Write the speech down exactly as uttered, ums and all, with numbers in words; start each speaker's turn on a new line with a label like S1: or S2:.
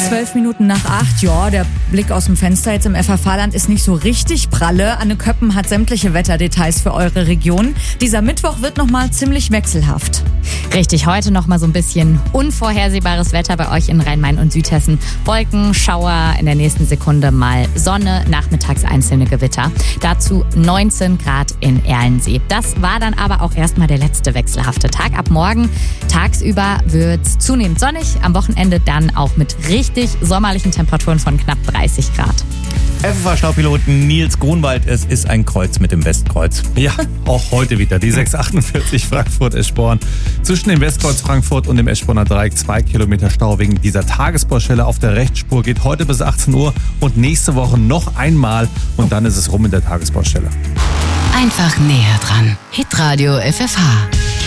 S1: Zwölf Minuten nach acht, ja, der Blick aus dem Fenster jetzt im F H V-Land ist nicht so richtig pralle. Anne Köppen hat sämtliche Wetterdetails für eure Region. Dieser Mittwoch wird nochmal ziemlich wechselhaft.
S2: Richtig, heute nochmal so ein bisschen unvorhersehbares Wetter bei euch in Rhein-Main und Südhessen. Wolken, Schauer, in der nächsten Sekunde mal Sonne, nachmittags einzelne Gewitter. Dazu neunzehn Grad in Erlensee. Das war dann aber auch erstmal der letzte wechselhafte Tag. Ab morgen tagsüber wird's zunehmend sonnig, am Wochenende dann auch mit richtig sommerlichen Temperaturen von knapp dreißig Grad.
S3: F F H-Staupiloten Nils Grunwald, es ist ein Kreuz mit dem Westkreuz.
S4: Ja, auch heute wieder. Die sechs achtundvierzig Frankfurt-Eschborn. Zwischen dem Westkreuz Frankfurt und dem Eschborner Dreieck zwei Kilometer Stau wegen dieser Tagesbaustelle auf der Rechtsspur. Geht heute bis achtzehn Uhr und nächste Woche noch einmal und dann ist es rum in der Tagesbaustelle.
S5: Einfach näher dran. Hitradio F F H.